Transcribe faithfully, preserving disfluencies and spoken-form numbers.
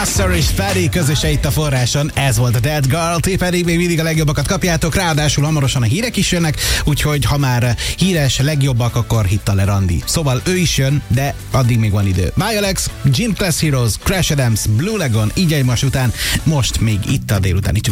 Buster és Ferry közöse itt a Forráson. Ez volt a Dead Girl, ti pedig még mindig a legjobbakat kapjátok, ráadásul hamarosan a hírek is jönnek, úgyhogy ha már híres legjobbak, akkor hitta le Randi. Szóval ő is jön, de addig még van idő. My Alex, Gym Class Heroes, Crash Adams, Blue Lagoon, így egymás után, most még itt a délutáni csúcs.